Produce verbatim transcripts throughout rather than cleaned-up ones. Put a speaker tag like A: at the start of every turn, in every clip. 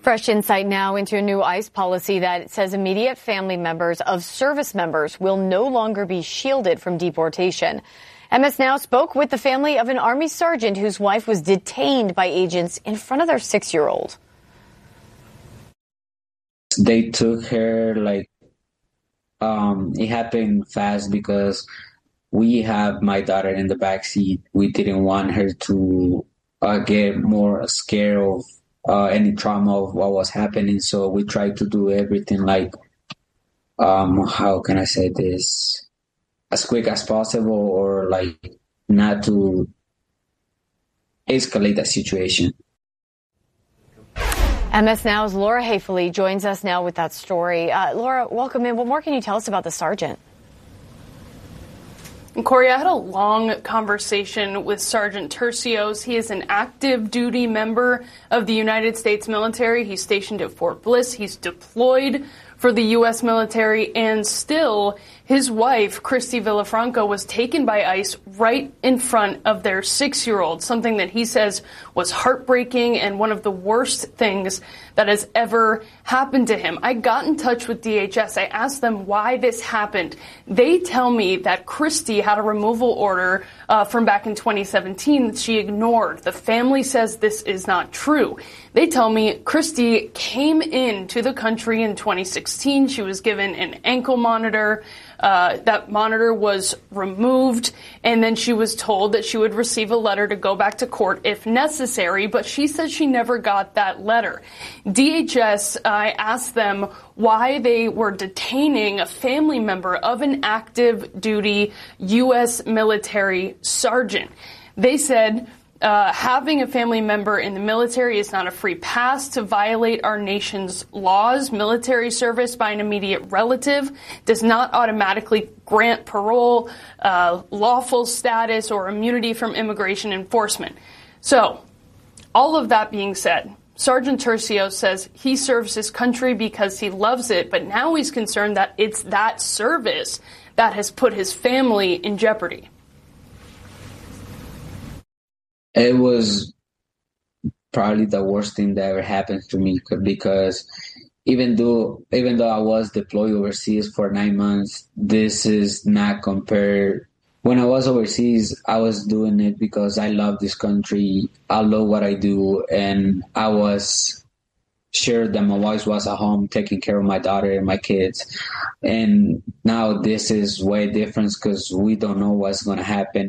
A: Fresh insight now into a new ICE policy that says immediate family members of service members will no longer be shielded from deportation. M S Now spoke with the family of an Army sergeant whose wife was detained by agents in front of their six-year-old.
B: They took her, like, um, it happened fast because we have my daughter in the back seat. We didn't want her to uh, get more scared of uh, any trauma of what was happening. So we tried to do everything like, um, how can I say this, as quick as possible, or like not to escalate that situation.
A: M S Now's Laura Haefele joins us now with that story. Uh, Laura, welcome in. What more can you tell us about the sergeant?
C: And Corey, I had a long conversation with Sergeant Tercios. He is an active duty member of the United States military. He's stationed at Fort Bliss. He's deployed for the U S military, and still his wife, Christy Villafranca, was taken by ICE right in front of their six-year-old, something that he says was heartbreaking and one of the worst things that has ever happened to him. I got in touch with D H S. I asked them why this happened. They tell me that Christy had a removal order uh, from back in twenty seventeen that she ignored. The family says this is not true. They tell me Christy came into the country in twenty sixteen. She was given an ankle monitor. Uh, that monitor was removed, and then she was told that she would receive a letter to go back to court if necessary, but she says she never got that letter. D H S, I asked them why they were detaining a family member of an active duty U S military sergeant. They said Uh, having a family member in the military is not a free pass to violate our nation's laws. Military service by an immediate relative does not automatically grant parole, uh, lawful status, or immunity from immigration enforcement. So, all of that being said, Sergeant Tercios says he serves his country because he loves it, but now he's concerned that it's that service that has put his family in jeopardy.
B: It was probably the worst thing that ever happened to me, because even though even though I was deployed overseas for nine months, this is not compared. When I was overseas, I was doing it because I love this country. I love what I do, and I was sure that my wife was at home taking care of my daughter and my kids. And now this is way different because we don't know what's going to happen.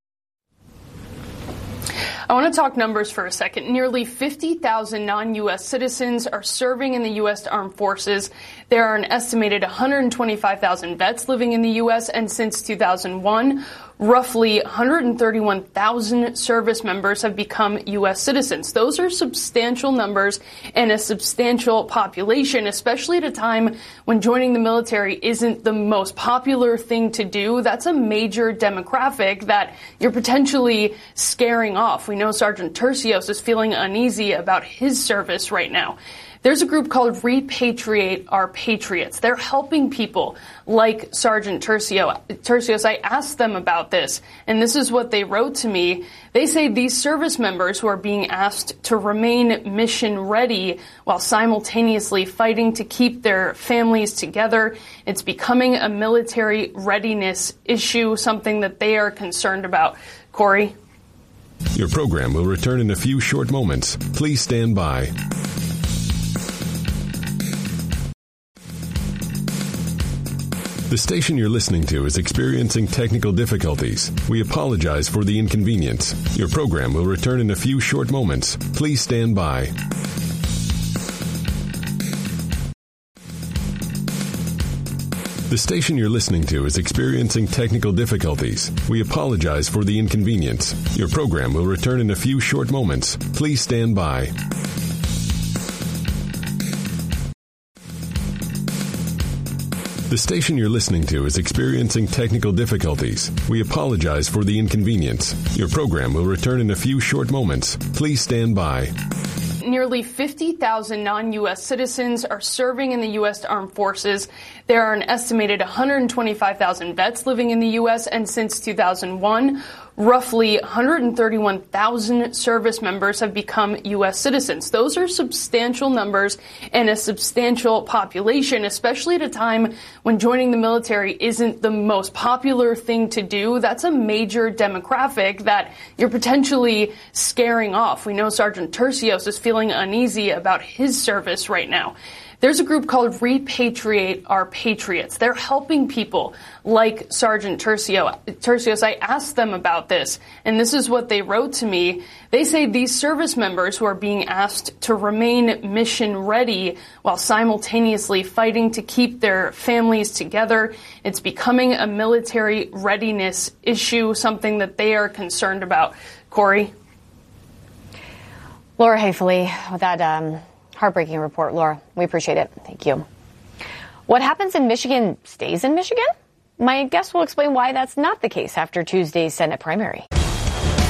C: I want to talk numbers for a second. Nearly fifty thousand non-U S citizens are serving in the U S Armed Forces. There are an estimated one hundred twenty-five thousand vets living in the U S, and since two thousand one, roughly one hundred thirty-one thousand service members have become U S citizens. Those are substantial numbers and a substantial population, especially at a time when joining the military isn't the most popular thing to do. That's a major demographic that you're potentially scaring off. We know Sergeant Tercios is feeling uneasy about his service right now. There's a group called Repatriate Our Patriots. They're helping people like Sergeant Tercio. Tercios. I asked them about this, and this is what they wrote to me. They say these service members who are being asked to remain mission ready while simultaneously fighting to keep their families together. It's becoming a military readiness issue, something that they are concerned about. Corey?
D: Your program will return in a few short moments. Please stand by. The station you're listening to is experiencing technical difficulties. We apologize for the inconvenience. Your program will return in a few short moments. Please stand by. The station you're listening to is experiencing technical difficulties. We apologize for the inconvenience. Your program will return in a few short moments. Please stand by. The station you're listening to is experiencing technical difficulties. We apologize for the inconvenience. Your program will return in a few short moments. Please stand by.
C: Nearly fifty thousand non-U S citizens are serving in the U S Armed Forces. There are an estimated one hundred twenty-five thousand vets living in the U S, and since two thousand one, roughly one hundred thirty-one thousand service members have become U S citizens. Those are substantial numbers and a substantial population, especially at a time when joining the military isn't the most popular thing to do. That's a major demographic that you're potentially scaring off. We know Sergeant Tercios is feeling uneasy about his service right now. There's a group called Repatriate Our Patriots. They're helping people like Sergeant Tercio. Tercios. I asked them about this, and this is what they wrote to me. They say these service members who are being asked to remain mission ready while simultaneously fighting to keep their families together. It's becoming a military readiness issue, something that they are concerned about. Corey?
A: Laura Haefele with that um, heartbreaking report. Laura, we appreciate it. Thank you. What happens in Michigan stays in Michigan? My guest will explain why that's not the case after Tuesday's Senate primary.